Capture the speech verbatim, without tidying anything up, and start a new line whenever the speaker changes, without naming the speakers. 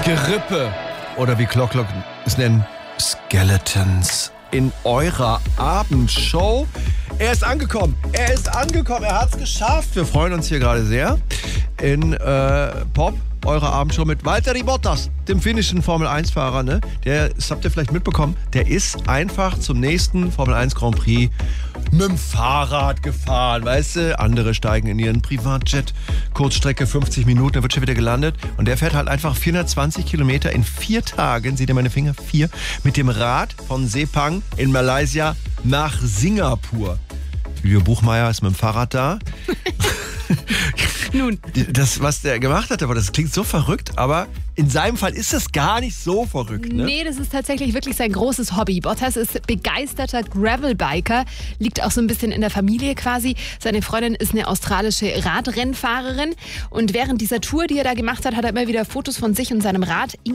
Gerippe oder wie Clock Clock es nennen, Skeletons in eurer Abendshow. Er ist angekommen, er ist angekommen, er hat es geschafft. Wir freuen uns hier gerade sehr in äh, Pop, eure Abendshow mit Valtteri Bottas, dem finnischen Formel eins Fahrer. Ne? Der, das habt ihr vielleicht mitbekommen, der ist einfach zum nächsten Formel eins Grand Prix mit dem Fahrrad gefahren. Weißt du, andere steigen in ihren Privatjet, Kurzstrecke fünfzig Minuten, dann wird schon wieder gelandet. Und der fährt halt einfach vierhundertzwanzig Kilometer in vier Tagen, seht ihr meine Finger, vier, mit dem Rad von Sepang in Malaysia nach Singapur. Julio Buchmeier ist mit dem Fahrrad da.
Nun.
Das, was der gemacht hat, aber das klingt so verrückt, aber in seinem Fall ist es gar nicht so verrückt, ne?
Nee, das ist tatsächlich wirklich sein großes Hobby. Bottas ist begeisterter Gravelbiker, liegt auch so ein bisschen in der Familie quasi. Seine Freundin ist eine australische Radrennfahrerin und während dieser Tour, die er da gemacht hat, hat er immer wieder Fotos von sich und seinem Rad